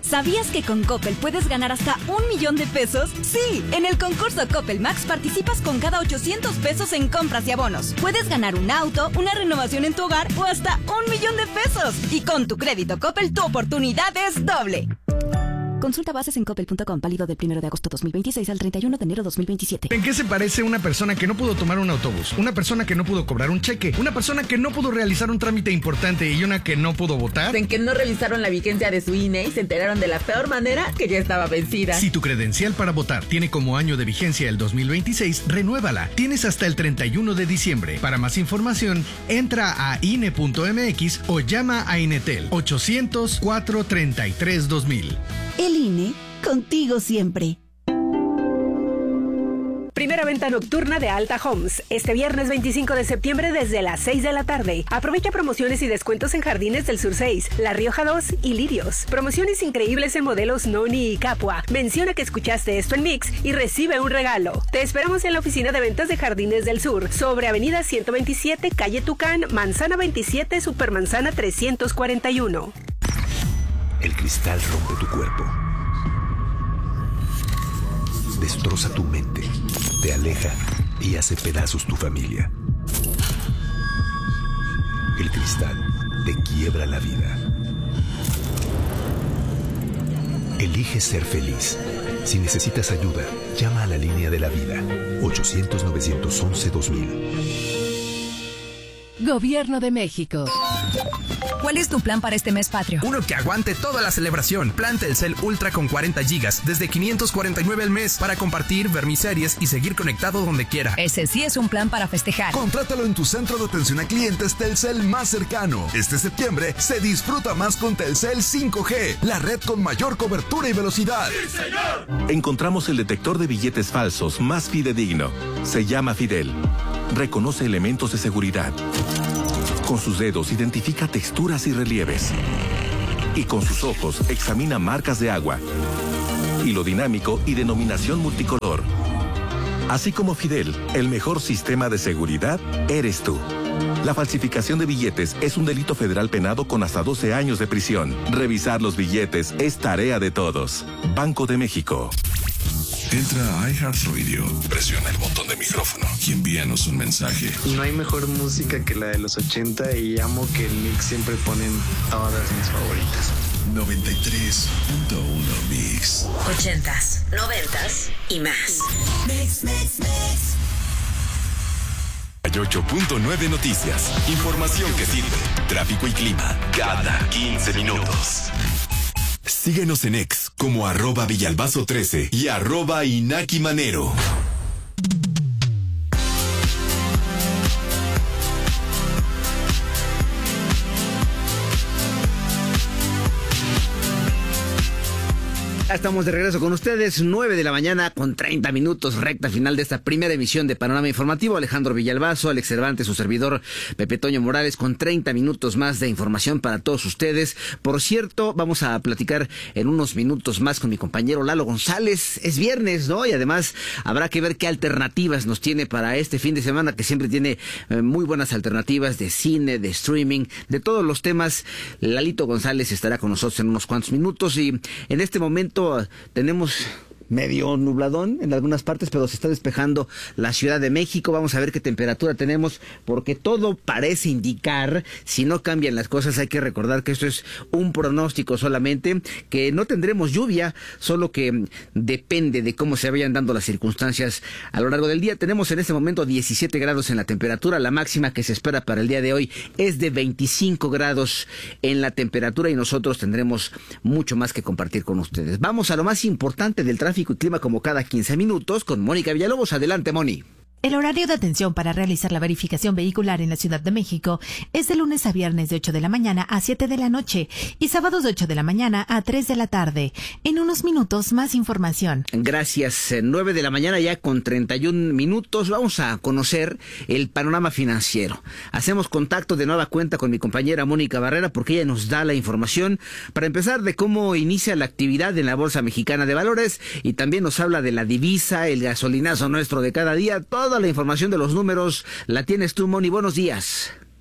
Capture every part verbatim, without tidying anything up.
¿Sabías que con Coppel puedes ganar hasta un millón de pesos? Sí, en el concurso Coppel Max participas con cada ochocientos pesos en compras y abonos. Puedes ganar un auto, una renovación en tu hogar o hasta un millón de pesos. Y con tu crédito Coppel, tu oportunidad es doble. Consulta bases en coppel punto com, válido del primero de agosto dos mil veintiséis al treinta y uno de enero dos mil veintisiete. ¿En qué se parece una persona que no pudo tomar un autobús? Una persona que no pudo cobrar un cheque, una persona que no pudo realizar un trámite importante y una que no pudo votar. En que no revisaron la vigencia de su I N E y se enteraron de la peor manera que ya estaba vencida. Si tu credencial para votar tiene como año de vigencia el dos mil veintiséis, renuévala. Tienes hasta el treinta y uno de diciembre. Para más información, entra a I N E punto M X o llama a Inetel ochocientos, cuatrocientos treinta y tres, dos mil. El I N E, contigo siempre. Primera venta nocturna de Alta Homes, este viernes veinticinco de septiembre desde las seis de la tarde. Aprovecha promociones y descuentos en Jardines del Sur seis, La Rioja dos y Lirios. Promociones increíbles en modelos Noni y Capua. Menciona que escuchaste esto en Mix y recibe un regalo. Te esperamos en la oficina de ventas de Jardines del Sur, sobre Avenida ciento veintisiete, calle Tucán, Manzana veintisiete, Supermanzana trescientos cuarenta y uno. El cristal rompe tu cuerpo. Destroza tu mente, te aleja y hace pedazos tu familia. El cristal te quiebra la vida. Elige ser feliz. Si necesitas ayuda, llama a la línea de la vida. ochocientos, novecientos once, dos mil. Gobierno de México. ¿Cuál es tu plan para este mes patrio? Uno que aguante toda la celebración. Plan Telcel Ultra con cuarenta gigas desde quinientos cuarenta y nueve al mes para compartir, ver mis series y seguir conectado donde quiera. Ese sí es un plan para festejar. Contrátalo en tu centro de atención a clientes Telcel más cercano. Este septiembre se disfruta más con Telcel cinco G, la red con mayor cobertura y velocidad. ¡Sí, señor! Encontramos el detector de billetes falsos más fidedigno. Se llama Fidel. Reconoce elementos de seguridad. Con sus dedos identifica texturas y relieves. Y con sus ojos examina marcas de agua, hilo dinámico y denominación multicolor. Así como Fidel, el mejor sistema de seguridad eres tú. La falsificación de billetes es un delito federal penado con hasta doce años de prisión. Revisar los billetes es tarea de todos. Banco de México. Entra a iHeartRadio, presiona el botón de micrófono y envíanos un mensaje. No hay mejor música que la de los ochenta y amo que el Mix siempre ponen todas mis favoritas. noventa y tres punto uno Mix. Ochentas, noventas y más. Mix, mix, mix. ocho punto nueve Noticias. Información que sirve. Tráfico y clima cada quince minutos. Síguenos en X como arroba Villalbazo trece y arroba Inaki Manero. Estamos de regreso con ustedes, nueve de la mañana con treinta minutos, recta final de esta primera emisión de Panorama Informativo. Alejandro Villalbazo, Alex Cervantes, su servidor Pepe Toño Morales, con treinta minutos más de información para todos ustedes. Por cierto, vamos a platicar en unos minutos más con mi compañero Lalo González. Es viernes, ¿no? Y además habrá que ver qué alternativas nos tiene para este fin de semana, que siempre tiene eh, muy buenas alternativas de cine, de streaming, de todos los temas. Lalito González estará con nosotros en unos cuantos minutos y en este momento tenemos medio nubladón en algunas partes, pero se está despejando la Ciudad de México. Vamos a ver qué temperatura tenemos, porque todo parece indicar, si no cambian las cosas, hay que recordar que esto es un pronóstico solamente, que no tendremos lluvia, solo que depende de cómo se vayan dando las circunstancias a lo largo del día. Tenemos en este momento diecisiete grados en la temperatura, la máxima que se espera para el día de hoy es de veinticinco grados en la temperatura y nosotros tendremos mucho más que compartir con ustedes. Vamos a lo más importante del tráfico y clima como cada quince minutos con Mónica Villalobos. Adelante, Moni. El horario de atención para realizar la verificación vehicular en la Ciudad de México es de lunes a viernes de ocho de la mañana a siete de la noche y sábados de ocho de la mañana a tres de la tarde. En unos minutos, más información. Gracias. nueve de la mañana ya con treinta y un minutos. Vamos a conocer el panorama financiero. Hacemos contacto de nueva cuenta con mi compañera Mónica Barrera porque ella nos da la información para empezar de cómo inicia la actividad en la Bolsa Mexicana de Valores y también nos habla de la divisa, el gasolinazo nuestro de cada día. Todo Toda la información de los números la tienes tú, Moni. Buenos días.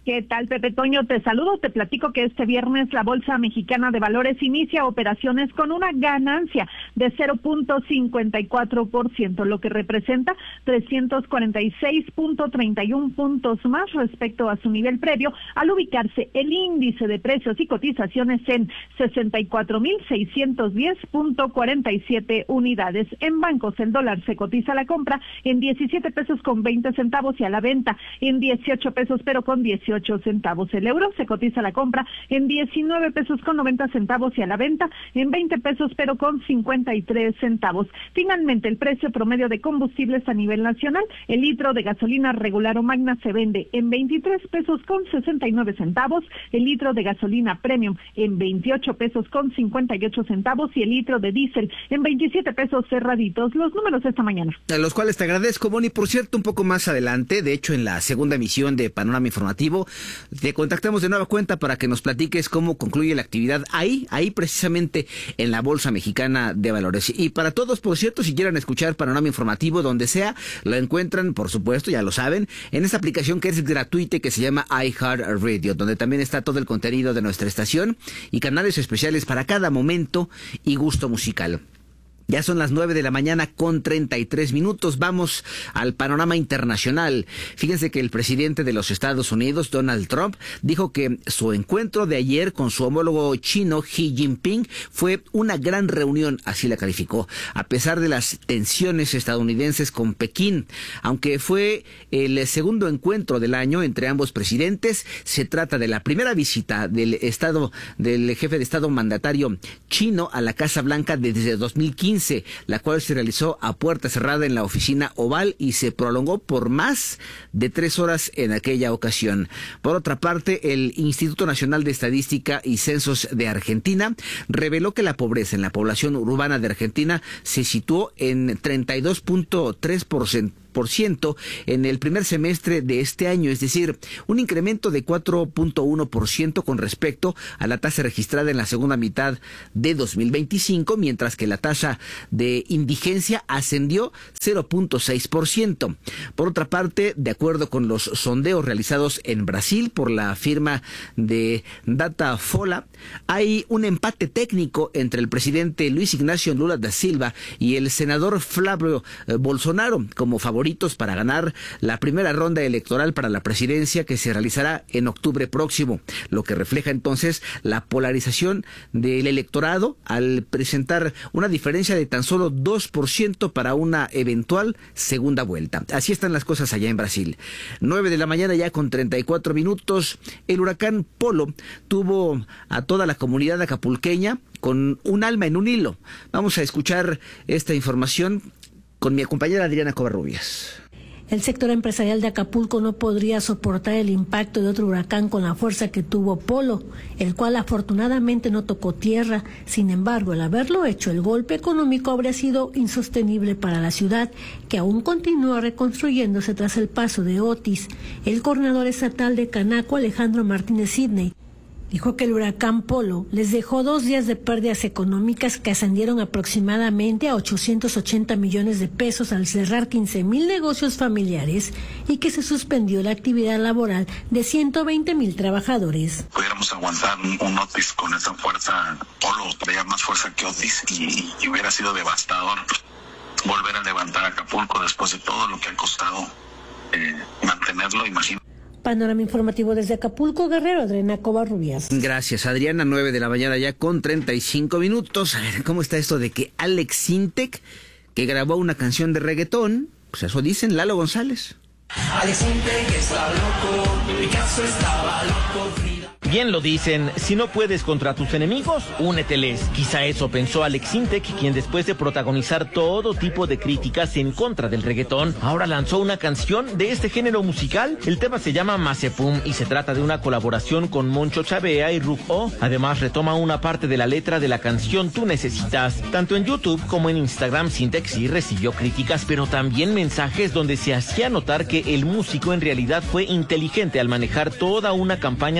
¿Qué tal, Pepe Toño? Te saludo, te platico que este viernes la Bolsa Mexicana de Valores inicia operaciones con una ganancia de cero punto cincuenta y cuatro por ciento, lo que representa trescientos cuarenta y seis punto treinta y uno puntos más respecto a su nivel previo, al ubicarse el índice de precios y cotizaciones en sesenta y cuatro mil seiscientos diez punto cuarenta y siete unidades. En bancos, el dólar se cotiza a la compra en diecisiete pesos con veinte centavos y a la venta en dieciocho pesos pero con dieciocho centavos. El euro se cotiza a la compra en diecinueve pesos con noventa centavos y a la venta en veinte pesos pero con cincuenta y tres centavos. Finalmente, el precio promedio de combustibles a nivel nacional, el litro de gasolina regular o magna se vende en veintitrés pesos con sesenta y nueve centavos, el litro de gasolina premium en veintiocho pesos con cincuenta y ocho centavos y el litro de diésel en veintisiete pesos cerraditos. Los números esta mañana. A los cuales te agradezco, Moni. Por cierto, un poco más adelante, de hecho en la segunda emisión de Panorama Informativo, te contactamos de nueva cuenta para que nos platiques cómo concluye la actividad ahí, ahí precisamente en la Bolsa Mexicana de Valores. Y para todos, por cierto, si quieren escuchar Panorama Informativo donde sea, lo encuentran, por supuesto, ya lo saben, en esta aplicación que es gratuita y que se llama iHeartRadio, donde también está todo el contenido de nuestra estación y canales especiales para cada momento y gusto musical. Ya son las nueve de la mañana con treinta y tres minutos. Vamos al panorama internacional. Fíjense que el presidente de los Estados Unidos, Donald Trump, dijo que su encuentro de ayer con su homólogo chino, Xi Jinping, fue una gran reunión, así la calificó, a pesar de las tensiones estadounidenses con Pekín. Aunque fue el segundo encuentro del año entre ambos presidentes, se trata de la primera visita del estado, del jefe de Estado mandatario chino a la Casa Blanca desde dos mil quince. La cual se realizó a puerta cerrada en la oficina Oval y se prolongó por más de tres horas en aquella ocasión. Por otra parte, el Instituto Nacional de Estadística y Censos de Argentina reveló que la pobreza en la población urbana de Argentina se situó en treinta y dos punto tres por ciento en el primer semestre de este año, es decir, un incremento de cuatro punto uno por ciento con respecto a la tasa registrada en la segunda mitad de dos mil veinticinco, mientras que la tasa de indigencia ascendió cero punto seis por ciento. Por otra parte, de acuerdo con los sondeos realizados en Brasil por la firma de Datafolha, hay un empate técnico entre el presidente Luis Ignacio Lula da Silva y el senador Flávio Bolsonaro como favorito para ganar la primera ronda electoral para la presidencia que se realizará en octubre próximo, lo que refleja entonces la polarización del electorado al presentar una diferencia de tan solo dos por ciento para una eventual segunda vuelta. Así están las cosas allá en Brasil. nueve de la mañana ya con treinta y cuatro minutos. El huracán Polo tuvo a toda la comunidad acapulqueña con un alma en un hilo. Vamos a escuchar esta información con mi compañera Adriana Covarrubias. El sector empresarial de Acapulco no podría soportar el impacto de otro huracán con la fuerza que tuvo Polo, el cual afortunadamente no tocó tierra. Sin embargo, al haberlo hecho, el golpe económico habría sido insostenible para la ciudad, que aún continúa reconstruyéndose tras el paso de Otis. El coordinador estatal de Canaco, Alejandro Martínez Sidney, dijo que el huracán Polo les dejó dos días de pérdidas económicas que ascendieron aproximadamente a ochocientos ochenta millones de pesos al cerrar quince mil negocios familiares y que se suspendió la actividad laboral de ciento veinte mil trabajadores. Pudiéramos aguantar un, un Otis con esa fuerza, Polo traía más fuerza que Otis y, y hubiera sido devastador volver a levantar Acapulco después de todo lo que ha costado eh, mantenerlo, imagínate. Panorama informativo desde Acapulco, Guerrero, Adriana Covarrubias. Gracias, Adriana. nueve de la mañana ya con treinta y cinco minutos. A ver, ¿cómo está esto de que Alex Sintek, que grabó una canción de reggaetón, pues eso dicen Lalo González? Alex Sintek está loco, Picasso estaba loco, Frida. Bien lo dicen, si no puedes contra tus enemigos, úneteles. Quizá eso pensó Alex Sintek, quien después de protagonizar todo tipo de críticas en contra del reggaetón, ahora lanzó una canción de este género musical. El tema se llama Mazepum y se trata de una colaboración con Moncho Chavea y Ruk O. Además retoma una parte de la letra de la canción Tú Necesitas. Tanto en YouTube como en Instagram, Sintek sí recibió críticas, pero también mensajes donde se hacía notar que el músico en realidad fue inteligente al manejar toda una campaña de marketing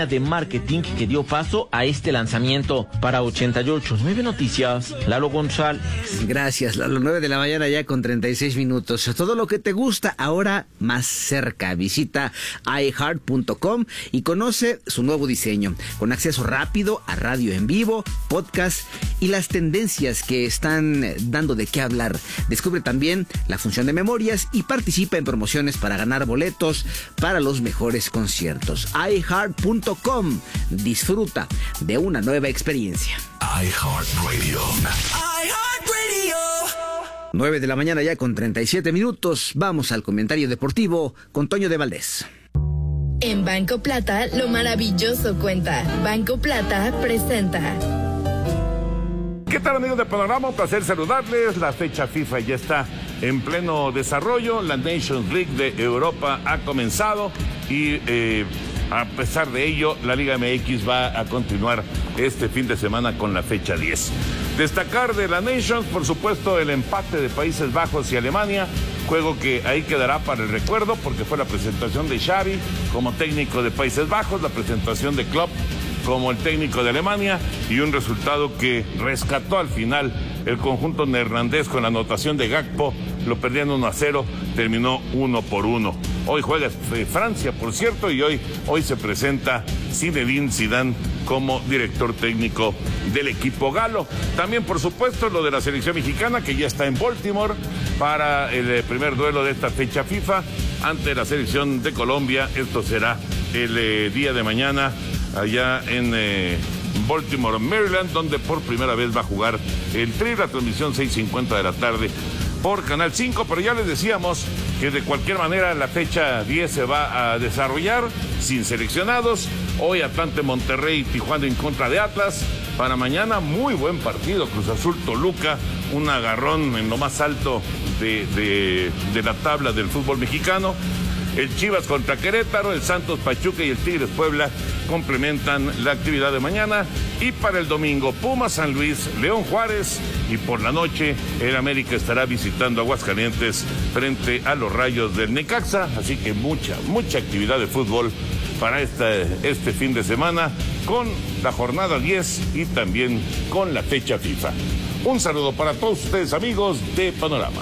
marketing que dio paso a este lanzamiento. Para ochenta y ocho nueve Noticias, Lalo González. Gracias, Lalo. nueve de la mañana ya con treinta y seis minutos. Todo lo que te gusta ahora más cerca. Visita i heart punto com y conoce su nuevo diseño, con acceso rápido a radio en vivo, podcast y las tendencias que están dando de qué hablar. Descubre también la función de memorias y participa en promociones para ganar boletos para los mejores conciertos. i heart punto com. Disfruta de una nueva experiencia. iHeartRadio. nueve de la mañana ya con treinta y siete minutos. Vamos al comentario deportivo con Toño de Valdés. En Banco Plata, lo maravilloso cuenta. Banco Plata presenta. ¿Qué tal, amigos de Panorama? Un placer saludarles. La fecha FIFA ya está en pleno desarrollo. La Nations League de Europa ha comenzado y eh, a pesar de ello, la Liga M X va a continuar este fin de semana con la fecha diez. Destacar de la Nations, por supuesto, el empate de Países Bajos y Alemania, juego que ahí quedará para el recuerdo porque fue la presentación de Xavi como técnico de Países Bajos, la presentación de Klopp como el técnico de Alemania y un resultado que rescató al final el conjunto neerlandés con la anotación de Gakpo. Lo perdían uno a cero, terminó uno por uno. Hoy juega Francia, por cierto, y hoy, hoy se presenta Zinedine Zidane como director técnico del equipo galo. También, por supuesto, lo de la selección mexicana, que ya está en Baltimore para el primer duelo de esta fecha FIFA ante la selección de Colombia. Esto será el eh, día de mañana allá en eh, Baltimore, Maryland, donde por primera vez va a jugar el Tri, la transmisión seis cincuenta de la tarde por Canal cinco, pero ya les decíamos que de cualquier manera la fecha diez se va a desarrollar sin seleccionados. Hoy Atlante, Monterrey, Tijuana en contra de Atlas. Para mañana muy buen partido, Cruz Azul Toluca, un agarrón en lo más alto de, de, de la tabla del fútbol mexicano. El Chivas contra Querétaro, el Santos Pachuca y el Tigres Puebla complementan la actividad de mañana. Y para el domingo, Pumas San Luis, León Juárez, y por la noche el América estará visitando Aguascalientes frente a los Rayos del Necaxa. Así que mucha, mucha actividad de fútbol para este, este fin de semana, con la jornada diez y también con la fecha FIFA. Un saludo para todos ustedes, amigos de Panorama.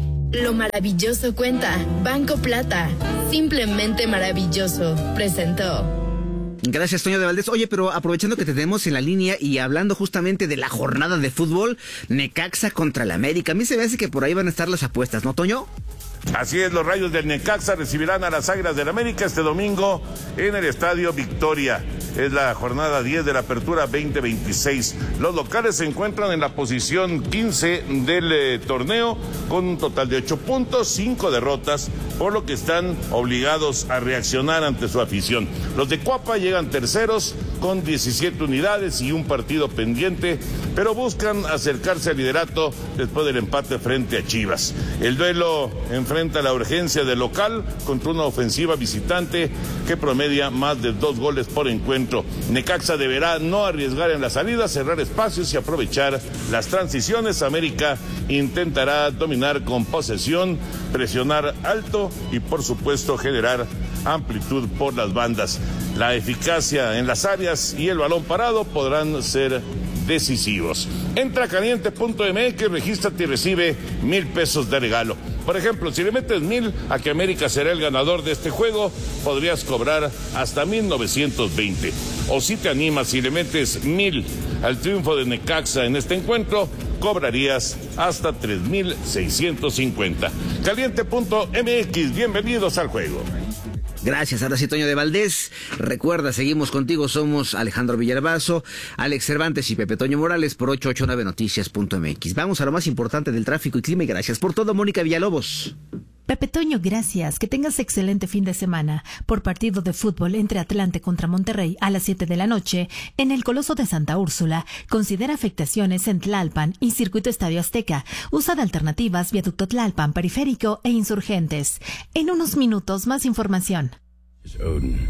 Lo maravilloso cuenta. Banco Plata. Simplemente maravilloso. Presentó. Gracias, Toño de Valdés. Oye, pero aprovechando que te tenemos en la línea y hablando justamente de la jornada de fútbol, Necaxa contra el América. A mí se me hace que por ahí van a estar las apuestas, ¿no, Toño? Así es, los Rayos del Necaxa recibirán a las Águilas del América este domingo en el Estadio Victoria. Es la jornada diez de la Apertura veinte veintiséis. Los locales se encuentran en la posición quince del eh, torneo con un total de ocho puntos, cinco derrotas, por lo que están obligados a reaccionar ante su afición. Los de Cuapa llegan terceros con diecisiete unidades y un partido pendiente, pero buscan acercarse al liderato después del empate frente a Chivas. El duelo enfrenta la urgencia del local contra una ofensiva visitante que promedia más de dos goles por encuentro. Necaxa deberá no arriesgar en la salida, cerrar espacios y aprovechar las transiciones. América intentará dominar con posesión, presionar alto y por supuesto generar amplitud por las bandas. La eficacia en las áreas y el balón parado podrán ser decisivos. Entra a caliente punto m x, regístrate y recibe mil pesos de regalo. Por ejemplo, si le metes mil a que América será el ganador de este juego, podrías cobrar hasta mil novecientos veinte. O si te animas y le metes mil al triunfo de Necaxa en este encuentro, cobrarías hasta tres mil seiscientos cincuenta. caliente punto m x, bienvenidos al juego. Gracias, ahora sí, Toño de Valdés. Recuerda, seguimos contigo, somos Alejandro Villalbazo, Alex Cervantes y Pepe Toño Morales por ocho ocho nueve noticias punto m x. Vamos a lo más importante del tráfico y clima y gracias por todo, Mónica Villalobos. Pepe Toño, gracias. Que tengas excelente fin de semana. Por partido de fútbol entre Atlante contra Monterrey a las siete de la noche, en el Coloso de Santa Úrsula, considera afectaciones en Tlalpan y Circuito Estadio Azteca. Usa de alternativas Viaducto Tlalpan, Periférico e Insurgentes. En unos minutos, más información. Odin.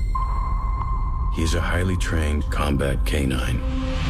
He's a highly trained combat canine.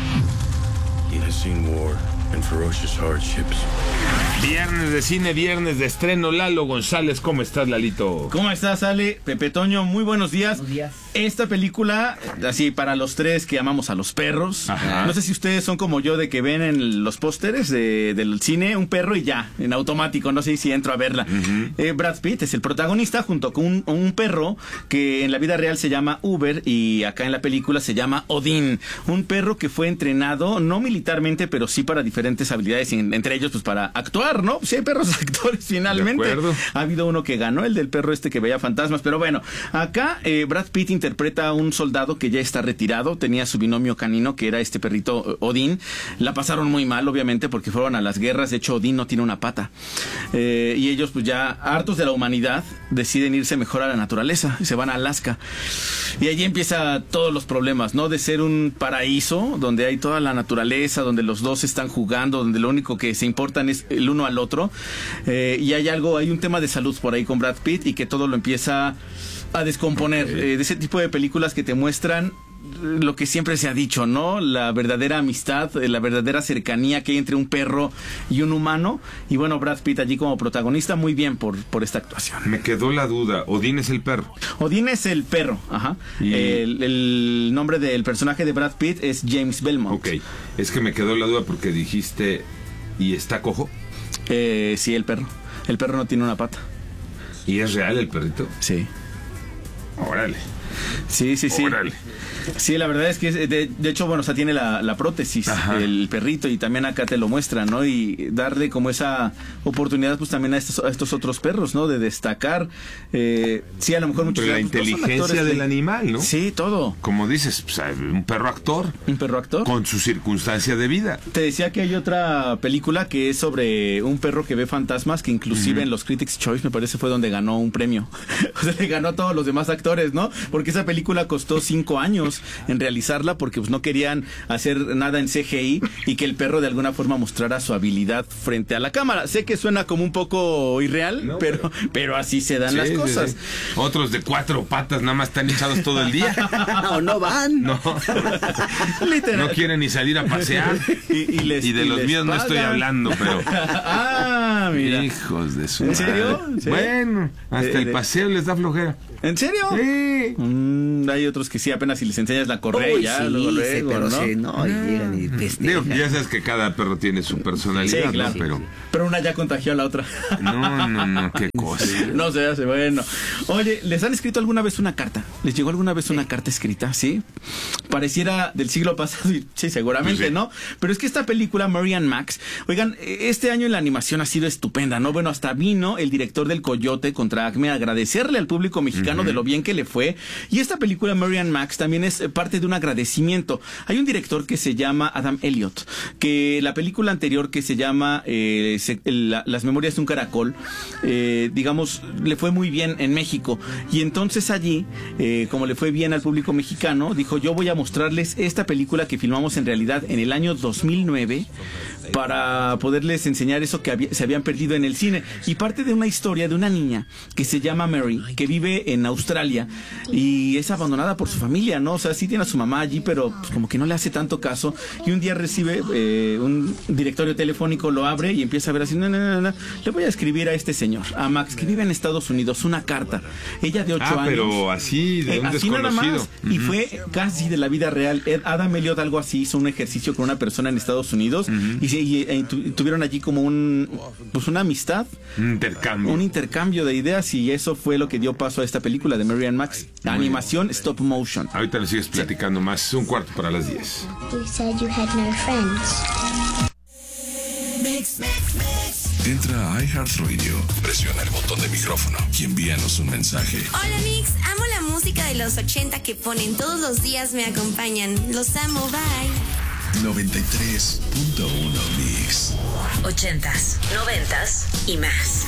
He has seen war and ferocious hardships. Viernes de cine, viernes de estreno. Lalo González, ¿cómo estás, Lalito? ¿Cómo estás, Ale? Pepe Toño, muy buenos días. Buenos días. esta película, así para los tres que amamos a los perros, Ajá. no sé si ustedes son como yo de que ven en los pósteres de, del cine un perro y ya, en automático, no sé si entro a verla. Uh-huh. eh, Brad Pitt es el protagonista junto con un, un perro que en la vida real se llama Uber y acá en la película se llama Odín, un perro que fue entrenado, no militarmente, pero sí para diferentes habilidades, entre ellos pues para actuar, ¿no? Sí hay perros actores finalmente. De acuerdo. Ha habido uno que ganó, el del perro este que veía fantasmas, pero bueno, acá eh, Brad Pitt interpreta a un soldado que ya está retirado, tenía su binomio canino que era este perrito Odín, la pasaron muy mal obviamente porque fueron a las guerras, de hecho Odín no tiene una pata, eh, y ellos pues ya hartos de la humanidad deciden irse mejor a la naturaleza, se van a Alaska y allí empieza todos los problemas, ¿no? De ser un paraíso donde hay toda la naturaleza, donde los dos están jugando, donde lo único que se importan es el uno al otro, eh, y hay algo, hay un tema de salud por ahí con Brad Pitt y que todo lo empieza a descomponer, okay. eh, de ese tipo de películas que te muestran lo que siempre se ha dicho, ¿no? La verdadera amistad, la verdadera cercanía que hay entre un perro y un humano. Y bueno, Brad Pitt allí como protagonista, muy bien por, por esta actuación. Me quedó la duda, ¿Odín es el perro? Odín es el perro, ajá. Y... El, el nombre del personaje de Brad Pitt es James Belmont. Ok, es que me quedó la duda porque dijiste, ¿y está cojo? Eh, sí, el perro. El perro no tiene una pata. ¿Y es real el perrito? Sí. Órale. Sí, sí, sí. Órale. Sí, la verdad es que de, de hecho, bueno, o sea, tiene la, la prótesis, Ajá. el perrito, y también acá te lo muestran, ¿no? Y darle como esa oportunidad pues también a estos, a estos otros perros, ¿no? De destacar, eh, sí, a lo mejor muchos... Pero la inteligencia del de... animal, ¿no? Sí, todo. Como dices, pues, un perro actor. Un perro actor. Con su circunstancia de vida. Te decía que hay otra película que es sobre un perro que ve fantasmas, que inclusive uh-huh. en los Critics' Choice me parece fue donde ganó un premio. O sea, le ganó a todos los demás actores, ¿no? Porque esa película costó cinco años en realizarla porque pues no querían hacer nada en C G I y que el perro de alguna forma mostrara su habilidad frente a la cámara. Sé que suena como un poco irreal, no, pero, pero pero así se dan sí, las cosas. Sí, sí. Otros de cuatro patas nada más están echados todo el día. O no van. No. No quieren ni salir a pasear. Y, y, les, y de y los míos pagan. No estoy hablando, pero... Ah, mira. Hijos de su ¿En serio? ¿Sí? Bueno, hasta de, el paseo de... les da flojera. ¿En serio? Sí. Mm, hay otros que sí, apenas si les enseñas la correa Uy, ya, sí, luego, luego, pero ¿no? Sí, no, y llegan y Digo, ya sabes que cada perro tiene su personalidad, sí, claro, ¿no? Pero... pero una ya contagió a la otra. No, no, no, qué cosa. No se hace, bueno. Oye, ¿les han escrito alguna vez una carta? ¿Les llegó alguna vez una carta escrita? ¿Sí? Pareciera del siglo pasado, y sí, seguramente, sí. ¿no? Pero es que esta película, Mary and Max, oigan, este año la animación ha sido estupenda, ¿no? Bueno, hasta vino el director del Coyote contra Acme a agradecerle al público mexicano uh-huh. de lo bien que le fue. Y esta película, Mary and Max, también es parte de un agradecimiento. Hay un director que se llama Adam Elliott, que la película anterior que se llama eh, se, la, Las Memorias de un Caracol, eh, digamos, le fue muy bien en México. Y entonces allí, eh, como le fue bien al público mexicano, dijo, yo voy a mostrarles esta película que filmamos en realidad en el año dos mil nueve para poderles enseñar eso que había, se habían perdido en el cine. Y parte de una historia de una niña que se llama Mary, que vive en Australia y es abandonada por su familia, ¿no? O sea, sí tiene a su mamá allí, pero pues, como que no le hace tanto caso. Y un día recibe eh, un directorio telefónico, lo abre y empieza a ver así, no, no, no, no, le voy a escribir a este señor, a Max, que vive en Estados Unidos, una carta. Ella de ocho ah, años. pero así, de un eh, así desconocido. Nada más, uh-huh. Y fue casi de la vida real. Ed, Adam Elliott algo así hizo un ejercicio con una persona en Estados Unidos uh-huh. y, y, y tu, tuvieron allí como un pues una amistad, un intercambio, un intercambio de ideas, y eso fue lo que dio paso a esta película de Mary and Max, la animación bien. Stop motion. Ahorita le sigues platicando sí. más, un cuarto para las diez. You said you had no friends. Mix, mix, mix. Entra a iHeartRadio, presiona el botón de micrófono y envíanos un mensaje. Hola Mix, amo la música de los ochenta que ponen todos los días, me acompañan. Los amo, bye. noventa y tres punto uno Mix. Ochentas, noventas y más.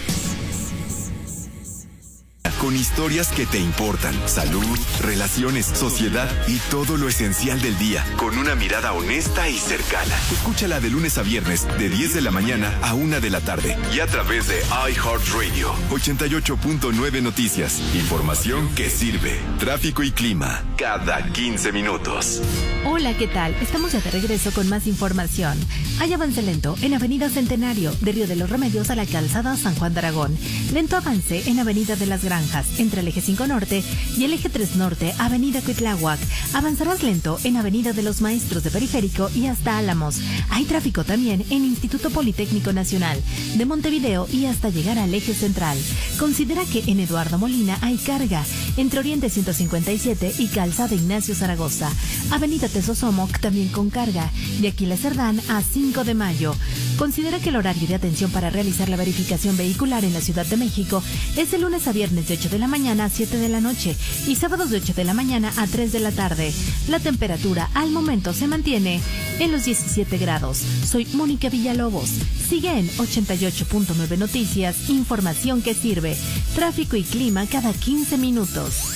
Con historias que te importan, salud, relaciones, sociedad y todo lo esencial del día, con una mirada honesta y cercana. Escúchala de lunes a viernes, de diez de la mañana a una de la tarde, y a través de iHeartRadio. ochenta y ocho punto nueve Noticias. Información que sirve. Tráfico y clima, cada quince minutos. Hola, ¿qué tal? Estamos ya de regreso con más información. Hay avance lento en Avenida Centenario, de Río de los Remedios a la Calzada San Juan de Aragón. Lento avance en Avenida de las Granjas, franjas entre el eje cinco Norte y el eje tres Norte, Avenida Cuitláhuac. Avanzarás lento en Avenida de los Maestros de Periférico y hasta Álamos. Hay tráfico también en Instituto Politécnico Nacional de Montevideo y hasta llegar al eje central. Considera que en Eduardo Molina hay carga entre Oriente ciento cincuenta y siete y Calzada Ignacio Zaragoza. Avenida Tesosomoc también con carga de Aquiles Cerdán a cinco de mayo. Considera que el horario de atención para realizar la verificación vehicular en la Ciudad de México es de lunes a viernes de ocho de la mañana a siete de la noche y sábados de ocho de la mañana a tres de la tarde. La temperatura al momento se mantiene en los diecisiete grados. Soy Mónica Villalobos. Sigue en ochenta y ocho punto nueve Noticias, información que sirve. Tráfico y clima cada quince minutos.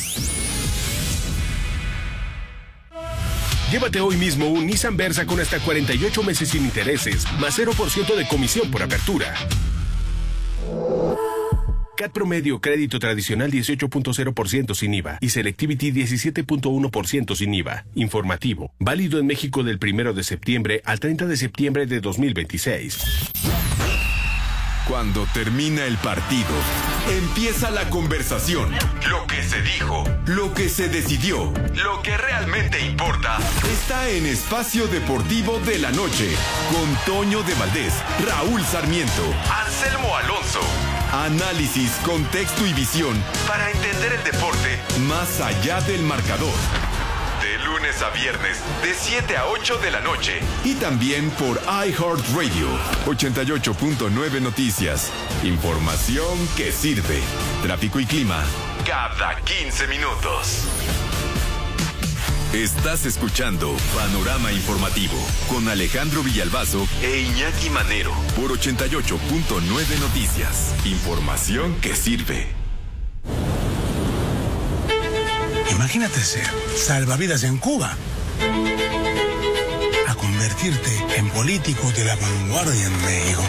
Llévate hoy mismo un Nissan Versa con hasta cuarenta y ocho meses sin intereses, más cero por ciento de comisión por apertura. C A T promedio, crédito tradicional dieciocho punto cero por ciento sin I V A y Selectivity diecisiete punto uno por ciento sin I V A. Informativo. Válido en México del primero de septiembre al treinta de septiembre de dos mil veintiséis. Cuando termina el partido, empieza la conversación. Lo que se dijo, lo que se decidió, lo que realmente importa, está en Espacio Deportivo de la Noche, con Toño de Valdés, Raúl Sarmiento, Anselmo Alonso. Análisis, contexto y visión para entender el deporte más allá del marcador. De lunes a viernes, de siete a ocho de la noche. Y también por iHeartRadio, ochenta y ocho punto nueve Noticias. Información que sirve. Tráfico y clima cada quince minutos. Estás escuchando Panorama Informativo con Alejandro Villalbazo e Iñaki Manero por ochenta y ocho punto nueve Noticias. Información que sirve. Imagínate ser salvavidas en Cuba, a convertirte en político de la vanguardia en México.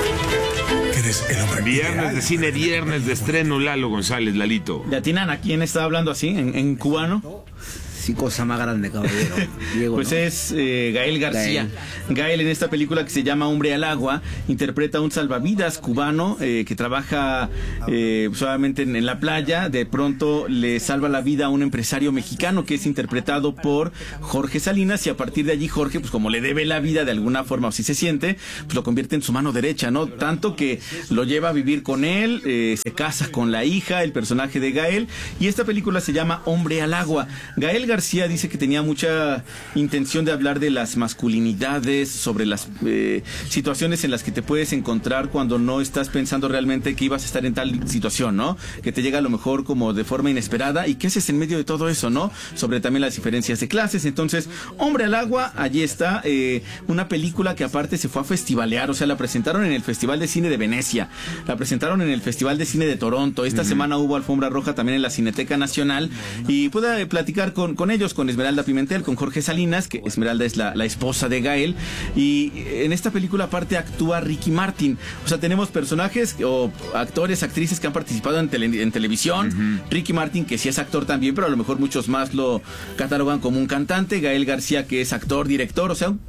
Que eres el hombre Viernes ideal. de cine, viernes de estreno, Lalo González, Lalito. ¿Le atinan a quién está hablando así, en, en cubano? Sí, cosa más grande, caballero. Diego, pues ¿no? es eh, Gael García. Gael. Gael en esta película que se llama Hombre al Agua interpreta a un salvavidas cubano eh, que trabaja eh, solamente en, en la playa. De pronto le salva la vida a un empresario mexicano que es interpretado por Jorge Salinas, y a partir de allí Jorge, pues como le debe la vida de alguna forma, o si se siente, pues lo convierte en su mano derecha, ¿no? Tanto que lo lleva a vivir con él, eh, se casa con la hija, el personaje de Gael, y esta película se llama Hombre al Agua. Gael García dice que tenía mucha intención de hablar de las masculinidades, sobre las eh, situaciones en las que te puedes encontrar cuando no estás pensando realmente que ibas a estar en tal situación, ¿no? Que te llega a lo mejor como de forma inesperada, y qué haces en medio de todo eso, ¿no? Sobre también las diferencias de clases. Entonces, Hombre al Agua, allí está, eh, una película que aparte se fue a festivalear, o sea, la presentaron en el Festival de Cine de Venecia, la presentaron en el Festival de Cine de Toronto, esta uh-huh. semana hubo alfombra roja también en la Cineteca Nacional, y pude platicar con, con ellos, con Esmeralda Pimentel, con Jorge Salinas, que Esmeralda es la, la esposa de Gael, y en esta película aparte actúa Ricky Martin. O sea, tenemos personajes o actores, actrices que han participado en, tele, en televisión. Uh-huh. Ricky Martin, que sí es actor también, pero a lo mejor muchos más lo catalogan como un cantante. Gael García, que es actor, director, o sea, un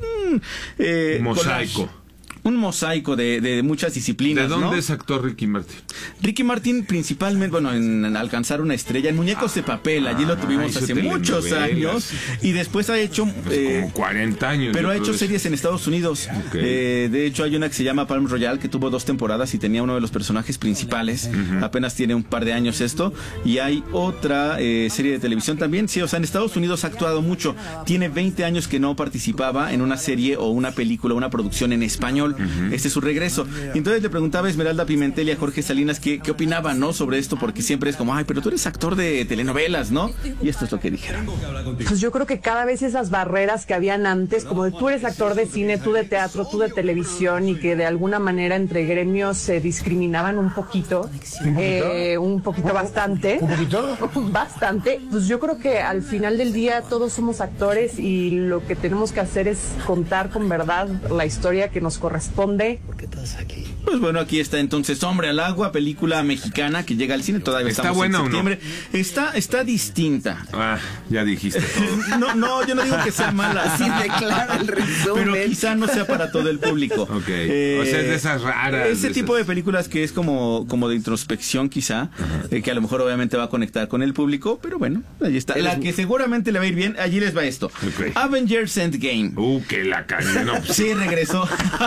eh, mosaico. Un mosaico de, de muchas disciplinas. ¿De dónde ¿no? es actor Ricky Martin? Ricky Martin principalmente, bueno, en, en alcanzar una estrella en Muñecos ah, de Papel, allí lo tuvimos ah, hace muchos años, y después ha hecho pues eh, como cuarenta años. Pero ha hecho series en Estados Unidos. Okay. Eh, de hecho hay una que se llama Palm Royale, que tuvo dos temporadas y tenía uno de los personajes principales. Uh-huh. Apenas tiene un par de años esto. Y hay otra eh, serie de televisión también. Sí, o sea, en Estados Unidos ha actuado mucho. Tiene veinte años que no participaba en una serie o una película, una producción en español. Uh-huh. Este es su regreso. Y entonces le preguntaba a Esmeralda Pimentel y a Jorge Salinas qué, qué opinaban, ¿no? Sobre esto, porque siempre es como, ay, pero tú eres actor de telenovelas, ¿no? Y esto es lo que dijeron. Pues yo creo que cada vez esas barreras que habían antes, como de tú eres actor de cine, tú de teatro, tú de televisión, y que de alguna manera entre gremios se discriminaban un poquito, ¿Un poquito? Eh, un poquito bastante. ¿Un poquito? Bastante. Pues yo creo que al final del día todos somos actores y lo que tenemos que hacer es contar con verdad la historia que nos corresponde corresponde. ¿Qué pasa aquí? Pues bueno, aquí está entonces Hombre al Agua, película mexicana que llega al cine, todavía ¿Está estamos buena en o no? septiembre. Está, está distinta. Ah, ya dijiste todo. No, no, yo no digo que sea mala. Así declara el resumen. Pero quizá no sea para todo el público. Ok. Eh, o sea, es de esas raras. Ese de tipo esas... de películas que es como, como de introspección quizá, eh, que a lo mejor obviamente va a conectar con el público, pero bueno, ahí está. La que seguramente le va a ir bien, allí les va esto. Okay. Avengers Endgame. Uh, que la caña, no. Sí, regresó.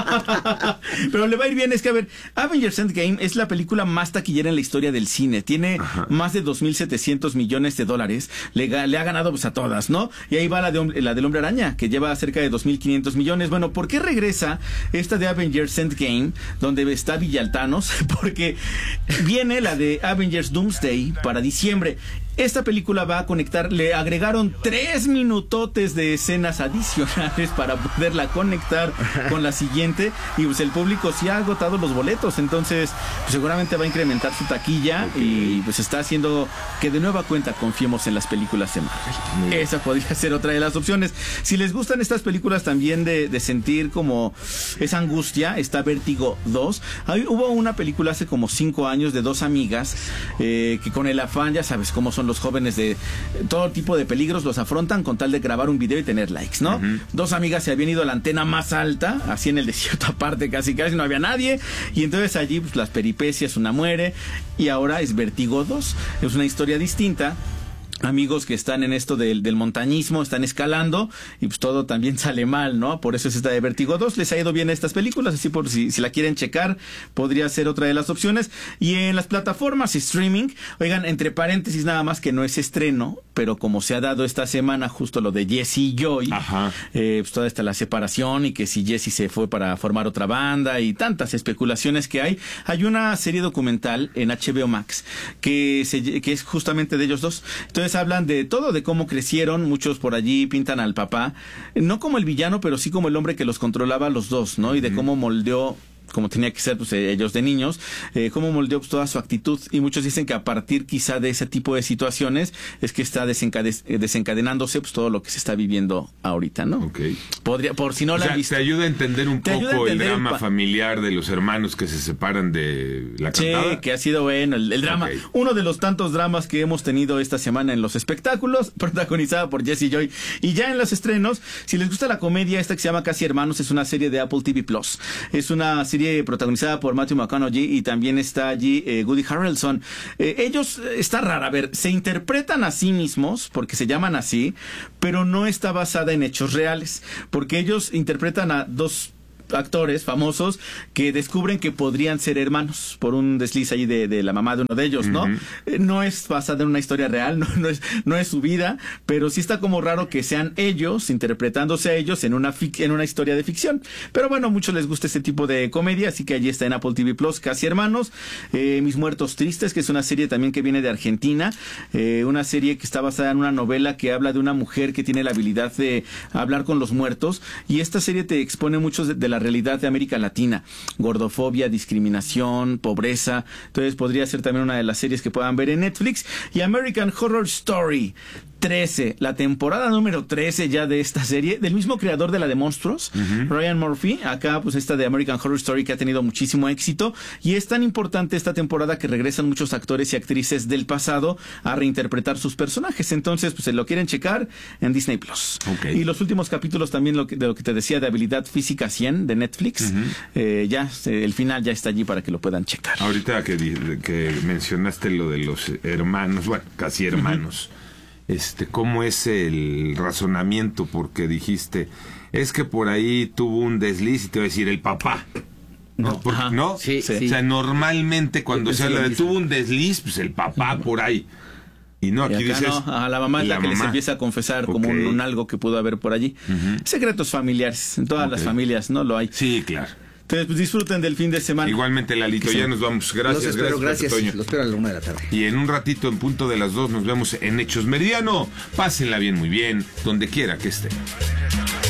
Pero le va a ir bien, es que a ver, Avengers Endgame es la película más taquillera en la historia del cine. Tiene Ajá. más de dos mil setecientos millones de dólares. Le, le ha ganado pues a todas, ¿no? Y ahí va la, de, la del Hombre Araña, que lleva cerca de dos mil quinientos millones. Bueno, ¿por qué regresa esta de Avengers Endgame, donde está Villaltanos? Porque viene la de Avengers Doomsday para diciembre. Esta película va a conectar, le agregaron tres minutotes de escenas adicionales para poderla conectar con la siguiente, y pues el público sí ha agotado los boletos, entonces pues seguramente va a incrementar su taquilla, okay. Y pues está haciendo que de nueva cuenta confiemos en las películas de Marvel. Esa podría ser otra de las opciones. Si les gustan estas películas también de, de sentir como esa angustia, está Vértigo dos. Hay, hubo una película hace como cinco años de dos amigas eh, que con el afán, ya sabes cómo son los jóvenes, de todo tipo de peligros los afrontan con tal de grabar un video y tener likes, ¿no? Uh-huh. Dos amigas se habían ido a la antena más alta, así en el desierto aparte, casi casi no había nadie, y entonces allí pues las peripecias, una muere, y ahora es Vértigo dos, es una historia distinta. Amigos que están en esto del, del montañismo, están escalando y pues todo también sale mal, ¿no? Por eso es esta de Vértigo dos. Les ha ido bien a estas películas, así por si, si la quieren checar, podría ser otra de las opciones. Y en las plataformas streaming, oigan, entre paréntesis nada más que no es estreno, pero como se ha dado esta semana justo lo de Jesse y Joy, eh, pues toda esta la separación y que si Jesse se fue para formar otra banda y tantas especulaciones que hay, hay una serie documental en H B O Max que, se, que es justamente de ellos dos. Entonces hablan de todo, de cómo crecieron, muchos por allí pintan al papá, no como el villano, pero sí como el hombre que los controlaba a los dos, ¿no? Y de cómo moldeó, como tenía que ser pues ellos de niños, eh, cómo moldeó pues, toda su actitud, y muchos dicen que a partir quizá de ese tipo de situaciones es que está desencade- desencadenándose pues todo lo que se está viviendo ahorita, ¿no? Okay. Podría, por si no o la sea, han visto. te ayuda a entender un te poco a entender el drama el pa- familiar de los hermanos que se separan de la cantada. Sí, que ha sido bueno el, el drama, okay. Uno de los tantos dramas que hemos tenido esta semana en los espectáculos, protagonizada por Jesse Joy. Y ya en los estrenos, si les gusta la comedia, esta que se llama Casi Hermanos, es una serie de Apple T V Plus. Es una serie protagonizada por Matthew McConaughey y también está allí eh, Woody Harrelson. Eh, ellos, eh, está rara, a ver, se interpretan a sí mismos porque se llaman así, pero no está basada en hechos reales, porque ellos interpretan a dos actores famosos que descubren que podrían ser hermanos por un desliz ahí de, de la mamá de uno de ellos, ¿no? Uh-huh. Eh, no es basada en una historia real, no, no es no es su vida, pero sí está como raro que sean ellos interpretándose a ellos en una fic- en una historia de ficción. Pero bueno, a muchos les gusta este tipo de comedia, así que allí está en Apple T V Plus, Casi Hermanos. eh, Mis Muertos Tristes, que es una serie también que viene de Argentina, eh, una serie que está basada en una novela que habla de una mujer que tiene la habilidad de hablar con los muertos, y esta serie te expone muchos de, de la realidad de América Latina, gordofobia, discriminación, pobreza. Entonces podría ser también una de las series que puedan ver en Netflix. Y American Horror Story trece, la temporada número trece ya de esta serie, del mismo creador de la de Monstruos, uh-huh. Ryan Murphy. Acá pues esta de American Horror Story, que ha tenido muchísimo éxito, y es tan importante esta temporada que regresan muchos actores y actrices del pasado a reinterpretar sus personajes. Entonces pues se lo quieren checar en Disney Plus. Okay. Y los últimos capítulos también lo que, de lo que te decía de Habilidad Física cien de Netflix, uh-huh. eh, ya eh, el final ya está allí para que lo puedan checar. Ahorita que, que mencionaste lo de los hermanos, bueno, casi hermanos, uh-huh. Este, ¿cómo es el razonamiento? Porque dijiste, es que por ahí tuvo un desliz, y te voy a decir el papá. No, Por, ¿no? Sí, sí. O sea, normalmente cuando se habla de tuvo un desliz, pues el papá uh-huh. por ahí. Y no, aquí y acá dices... No, a la mamá es la, la que mamá. les empieza a confesar okay. como un, un algo que pudo haber por allí. Uh-huh. Secretos familiares, en todas okay. las familias, ¿no? Lo hay. Sí, claro. Entonces, pues disfruten del fin de semana. Igualmente, Lalito, ya nos vamos. Gracias, los espero, gracias. gracias. Los espero a la una de la tarde. Y en un ratito, en punto de las dos, nos vemos en Hechos Meridiano. Pásenla bien, muy bien, donde quiera que estén.